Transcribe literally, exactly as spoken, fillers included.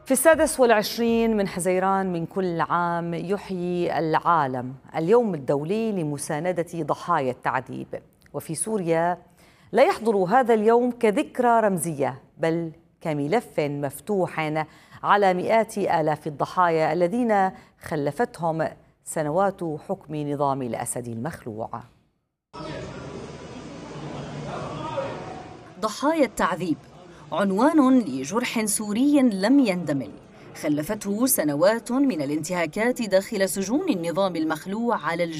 في السادس والعشرين من حزيران من كل عام يحيي العالم اليوم الدولي لمساندة ضحايا التعذيب، وفي سوريا لا يحضر هذا اليوم كذكرى رمزية بل كملف مفتوح على مئات آلاف الضحايا الذين خلفتهم سنوات حكم نظام الأسد المخلوع. ضحايا التعذيب عنوان لجرح سوري لم يندمل، خلفته سنوات من الانتهاكات داخل سجون النظام المخلوع على الجنوب